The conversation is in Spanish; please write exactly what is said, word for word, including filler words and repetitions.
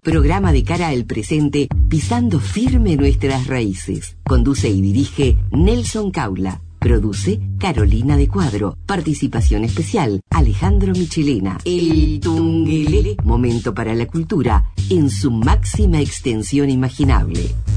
Programa de cara al presente, pisando firme nuestras raíces. Conduce y dirige Nelson Caula. Produce Carolina de Cuadro. Participación especial Alejandro Michelena. El Tungelele, momento para la cultura en su máxima extensión imaginable.